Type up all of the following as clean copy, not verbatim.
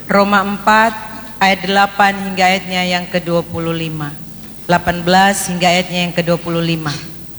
Roma 4 ayat 8 hingga ayatnya yang ke-25. 18 hingga ayatnya yang ke-25.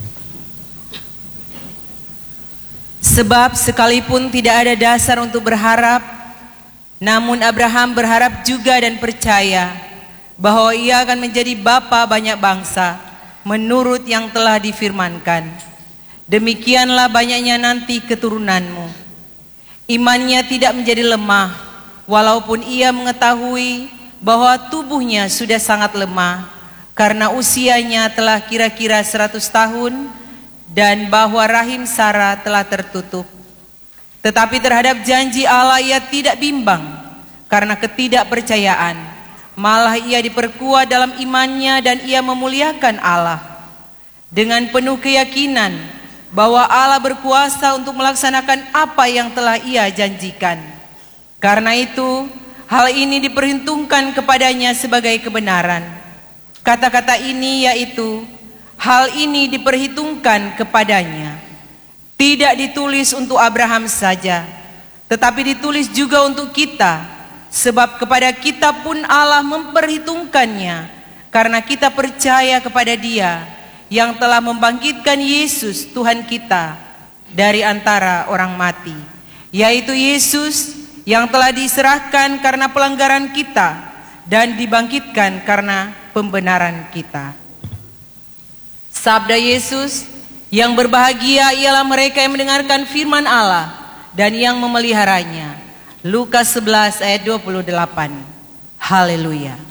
Sebab sekalipun tidak ada dasar untuk berharap, namun Abraham berharap juga dan percaya bahwa ia akan menjadi bapa banyak bangsa menurut yang telah difirmankan. Demikianlah banyaknya nanti keturunanmu. Imannya tidak menjadi lemah, walaupun ia mengetahui bahwa tubuhnya sudah sangat lemah, karena usianya telah kira-kira 100 tahun, dan bahwa rahim Sarah telah tertutup. Tetapi terhadap janji Allah ia tidak bimbang, karena ketidakpercayaan. Malah ia diperkuat dalam imannya dan ia memuliakan Allah dengan penuh keyakinan bahwa Allah berkuasa untuk melaksanakan apa yang telah ia janjikan. Karena itu, hal ini diperhitungkan kepadanya sebagai kebenaran. Kata-kata ini yaitu, hal ini diperhitungkan kepadanya, tidak ditulis untuk Abraham saja, tetapi ditulis juga untuk kita, sebab kepada kita pun Allah memperhitungkannya, karena kita percaya kepada Dia yang telah membangkitkan Yesus Tuhan kita dari antara orang mati, yaitu Yesus yang telah diserahkan karena pelanggaran kita dan dibangkitkan karena pembenaran kita. Sabda Yesus, yang berbahagia ialah mereka yang mendengarkan firman Allah dan yang memeliharanya. Lukas 11 ayat 28. Haleluya.